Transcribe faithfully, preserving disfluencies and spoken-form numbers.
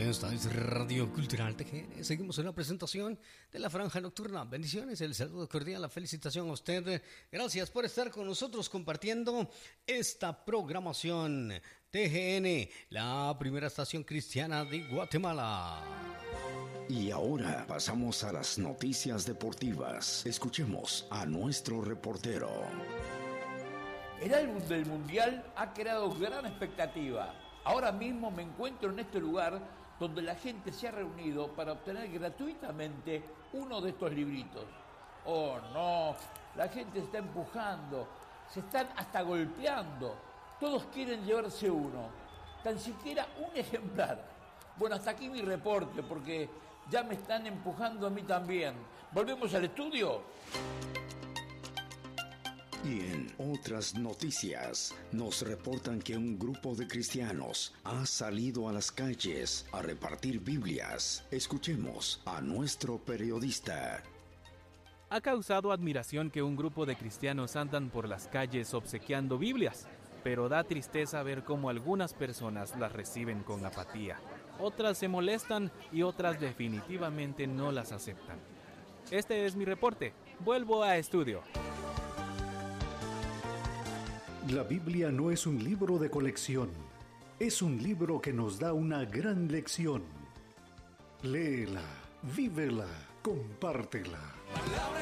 Esta es Radio Cultural T G N. Seguimos en la presentación de la Franja Nocturna. Bendiciones, el saludo cordial, la felicitación a usted. Gracias por estar con nosotros compartiendo esta programación. T G N, la primera estación cristiana de Guatemala. Y ahora pasamos a las noticias deportivas. Escuchemos a nuestro reportero. El álbum del Mundial ha creado gran expectativa. Ahora mismo me encuentro en este lugar donde la gente se ha reunido para obtener gratuitamente uno de estos libritos. Oh no, la gente se está empujando, se están hasta golpeando. Todos quieren llevarse uno, tan siquiera un ejemplar. Bueno, hasta aquí mi reporte porque ya me están empujando a mí también. ¿Volvemos al estudio? Y en otras noticias, nos reportan que un grupo de cristianos ha salido a las calles a repartir Biblias. Escuchemos a nuestro periodista. Ha causado admiración que un grupo de cristianos andan por las calles obsequiando Biblias, pero da tristeza ver cómo algunas personas las reciben con apatía. Otras se molestan y otras definitivamente no las aceptan. Este es mi reporte. Vuelvo a estudio. La Biblia no es un libro de colección, es un libro que nos da una gran lección. Léela, vívela, compártela. Palabra